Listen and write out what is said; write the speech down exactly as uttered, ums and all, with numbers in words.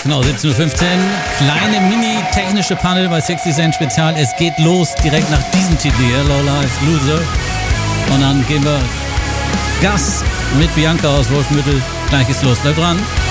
Genau, siebzehn Uhr fünfzehn. Kleine mini-technische Panel bei sechzig Cent Spezial. Es geht los direkt nach diesem Titel hier, Low Life Loser. Und dann gehen wir Gas mit Bianca aus Wolfsmüttel. Gleich geht's los. Bleib dran.